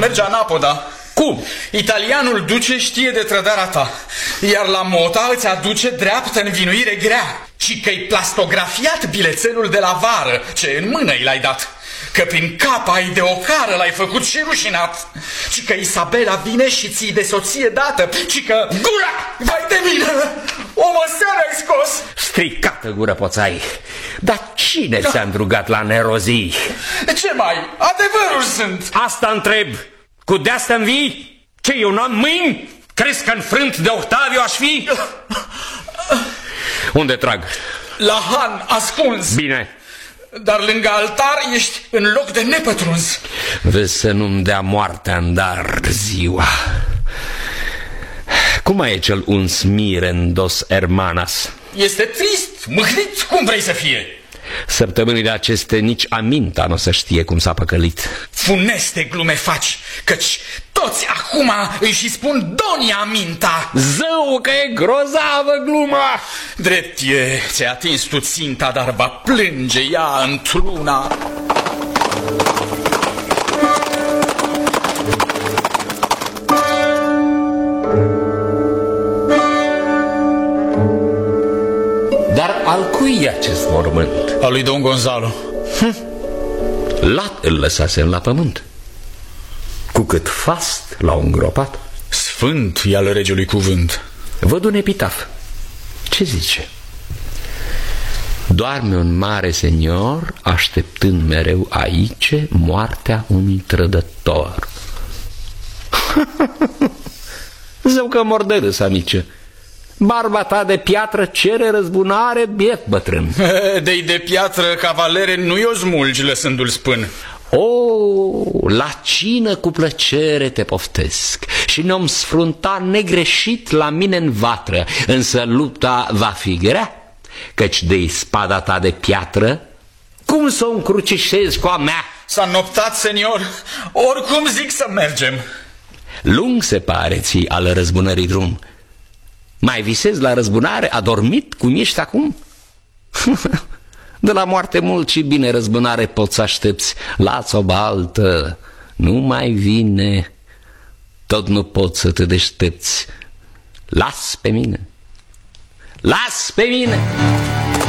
merge anapoda. Cum? Italianul duce știe de trădarea ta, iar la mota îți aduce dreaptă învinuire grea. Și că-i plastografiat bilețelul de la vară, ce în mână i l-ai dat. Că prin capa ai de ocară l-ai făcut și rușinat. Și că Isabela vine și ți-i de soție dată. Și că... Gura! Vai de mine! O măseară ai scos! Stricată gură poți ai. Dar cine ți-a îndrugat la nerozii? Ce mai? Adevărul sunt. Asta întreb. Cu de-asta învii? Ce, eu n-am mâini? Crezi că înfrânt de Octaviu aș fi? Unde trag? La Han, ascuns. Bine. Dar lângă altar ești în loc de nepătruns. Vezi să nu-mi dea moartea în dar ziua. Cum mai e cel uns miren dos hermanas? Este trist, mâhnit, cum vrei să fie? Săptămânile aceste nici Aminta n-o să știe cum s-a păcălit. Funeste glume faci, căci toți acum îi și spun Donia Aminta. Zău că e grozavă gluma! Drept e, ți-ai atins tu ținta, dar va plânge ea într-una. Dar al cui e acest mormânt? Al lui Don Gonzalo. Lat îl lăsasem la pământ. Cu cât fast l-au îngropat. Sfânt e al regelui cuvânt. Văd un epitaf. Ce zice? Doarme un mare senior, așteptând mereu aici moartea unui trădător. Zău că mor de râs, amice. Barba ta de piatră cere răzbunare, biet bătrân. De-i de piatră, cavalere, nu i-o smulgi lăsându-l spân. O, la cină cu plăcere te poftesc și ne-om sfrunta negreșit la mine în vatră, însă lupta va fi grea, căci de spada ta de piatră, cum să o încrucișezi cu a mea? S-a noptat, senior, oricum zic să mergem. Lung se pare ți al răzbunării drum. Mai visezi la răzbunare? Adormit cum ești acum? De la moarte mult și bine răzbunare poți aștepți. Las-o baltă, nu mai vine. Tot nu poți să te deștepți. Las pe mine. Las pe mine.